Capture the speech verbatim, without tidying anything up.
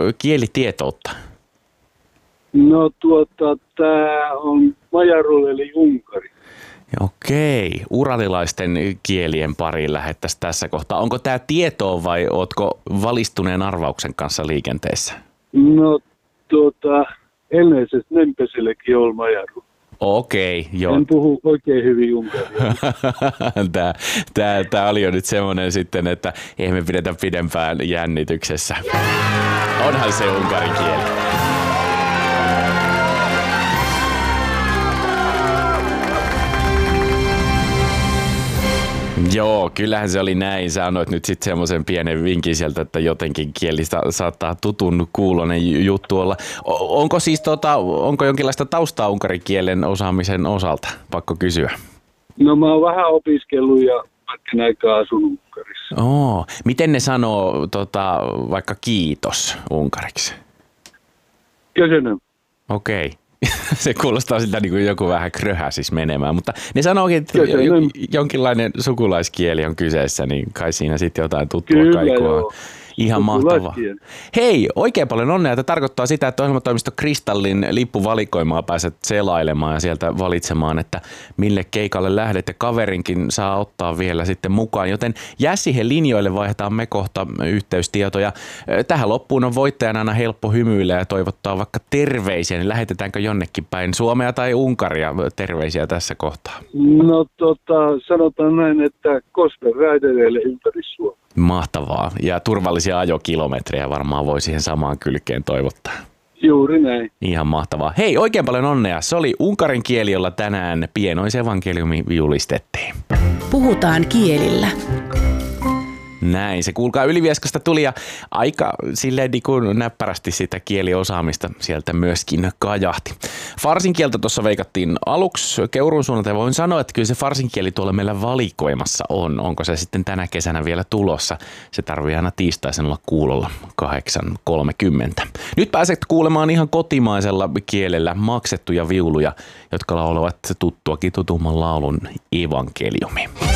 kielitietoutta? No tuota, tää on Majaru eli Unkari. Okei, uralilaisten kielien pariin lähettäisiin tässä kohtaa. Onko tämä tietoa vai ootko valistuneen arvauksen kanssa liikenteessä? No tuota, ennäisesti Nempesellekin on Majaru. Okei, joo. En puhu oikein hyvin unkaria. Tämä, tämä, tämä oli jo nyt semmoinen sitten, että ei me pidetä pidempään jännityksessä. Onhan se unkarin kieli. Joo, kyllähän se oli näin. Sä annoit nyt sitten semmoisen pienen vinkin sieltä, että jotenkin kieli saattaa tutun kuulonen juttu olla. Onko siis tota, onko jonkinlaista taustaa unkarin kielen osaamisen osalta? Pakko kysyä. No mä oon vähän opiskellut ja hetken aikaa asun Unkarissa. Oo, miten ne sanoo tota, vaikka kiitos unkariksi? Köszönöm. Okei. Se kuulostaa siltä niin kuin joku vähän kröhä siis menemään, mutta ne sanookin, että jonkinlainen sukulaiskieli on kyseessä, niin kai siinä sitten jotain tuttua Kyllä, kaikua. Joo. Ihan mahtavaa. Hei, oikein paljon onnea. Tämä tarkoittaa sitä, että ohjelmatoimisto Kristallin lippuvalikoimaa pääset selailemaan ja sieltä valitsemaan, että mille keikalle lähdet. Ja kaverinkin saa ottaa vielä sitten mukaan, joten jää siihen linjoille, vaihdetaan me kohta yhteystietoja. Tähän loppuun on voittajan aina helppo hymyillä ja toivottaa vaikka terveisiä, niin lähetetäänkö jonnekin päin Suomea tai Unkaria terveisiä tässä kohtaa? No tota, sanotaan näin, että Kosken raidereille ympäri Suomea. Mahtavaa. Ja turvallisia ajokilometrejä varmaan voi siihen samaan kylkeen toivottaa. Juuri näin. Ihan mahtavaa. Hei, oikein paljon onnea. Se oli unkarin kieli, jolla tänään pienoisevankeliumi julistettiin. Puhutaan kielillä. Näin, se kuulkaa Ylivieskasta tuli ja aika silleen niin kuin näppärästi sitä kieliosaamista sieltä myöskin kajahti. Farsinkieltä tuossa veikattiin aluksi Keuruun suunnalta ja voin sanoa, että kyllä se farsinkieli tuolla meillä valikoimassa on. Onko se sitten tänä kesänä vielä tulossa? Se tarvii aina tiistaisin olla kuulolla kahdeksan kolmekymmentä. Nyt pääset kuulemaan ihan kotimaisella kielellä maksettuja viuluja, jotka laulavat tuttuakin tutumman laulun evankeliumi.